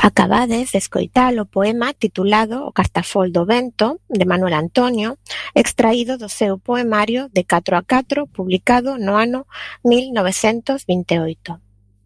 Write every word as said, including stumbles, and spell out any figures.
Acabades de escoitar o poema titulado O cartafol do vento, de Manuel Antonio, extraído do seu poemario de catro a catro, publicado no ano mil novecentos vinte e oito.